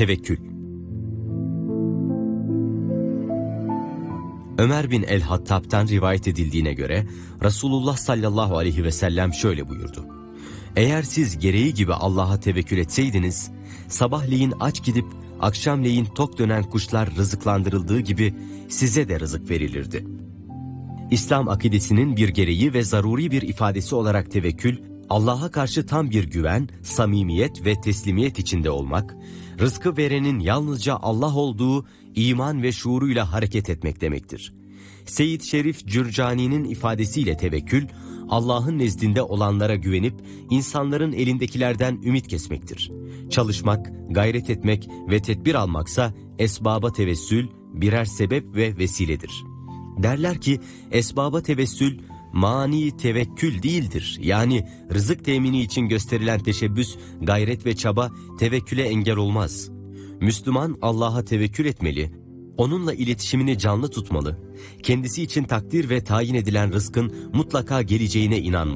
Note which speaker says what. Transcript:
Speaker 1: Tevekkül. Ömer bin el-Hattab'tan rivayet edildiğine göre Resulullah sallallahu aleyhi ve sellem şöyle buyurdu: Eğer siz gereği gibi Allah'a tevekkül etseydiniz, sabahleyin aç gidip akşamleyin tok dönen kuşlar rızıklandırıldığı gibi size de rızık verilirdi. İslam akidesinin bir gereği ve zaruri bir ifadesi olarak tevekkül, Allah'a karşı tam bir güven, samimiyet ve teslimiyet içinde olmak, rızkı verenin yalnızca Allah olduğu iman ve şuuruyla hareket etmek demektir. Seyyid Şerif Cürcani'nin ifadesiyle tevekkül, Allah'ın nezdinde olanlara güvenip insanların elindekilerden ümit kesmektir. Çalışmak, gayret etmek ve tedbir almaksa esbaba tevessül, birer sebep ve vesiledir. Derler ki esbaba tevessül, mani tevekkül değildir. Yani rızık temini için gösterilen teşebbüs, gayret ve çaba tevekküle engel olmaz. Müslüman Allah'a tevekkül etmeli, onunla iletişimini canlı tutmalı, kendisi için takdir ve tayin edilen rızkın mutlaka geleceğine inanmalı.